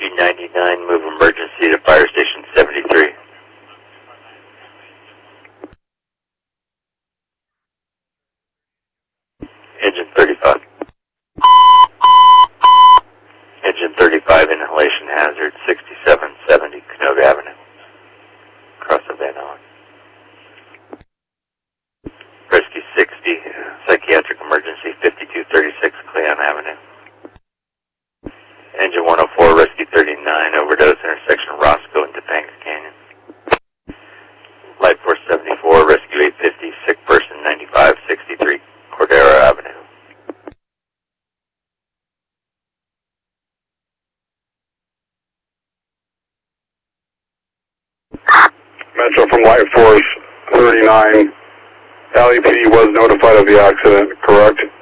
399, move emergency to Fire Station 73. Engine 35. Engine 35, inhalation hazard, 6770 Canoga Avenue. Across the Van Allen. Rescue 60, psychiatric emergency, 5236 Cleon Avenue. Engine 104, Rescue 39, overdose, intersection Roscoe and Topanga Canyon. Light Force 74, Rescue 850, sick person 9563 Cordero Avenue. Metro from Light Force 39, LAPD was notified of the accident, correct?